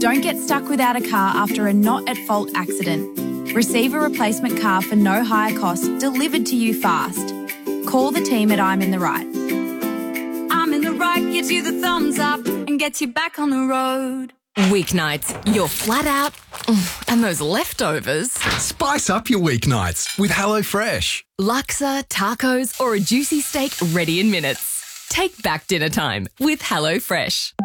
Don't get stuck without a car after a not-at-fault accident. Receive a replacement car for no higher cost delivered to you fast. Call the team at I'm in the Right. I'm in the Right gives you the thumbs up and gets you back on the road. Weeknights, you're flat out, and those leftovers. Spice up your weeknights with HelloFresh. Laksa, tacos, or a juicy steak ready in minutes. Take back dinner time with HelloFresh.